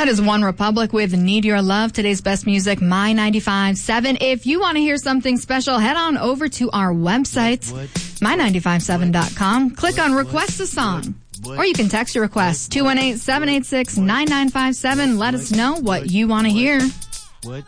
That is One Republic with Need Your Love. Today's best music, My 95.7. If you want to hear something special, head on over to our website, my957.com. Click on Request a Song. Or you can text your request, 218-786-9957. Let us know what you want to hear. What?